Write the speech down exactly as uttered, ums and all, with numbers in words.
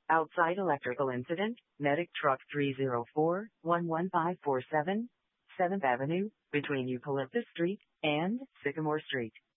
Outside electrical incident, medic truck three zero four, one one five four seven, seventh Avenue, between Eucalyptus Street and Sycamore Street.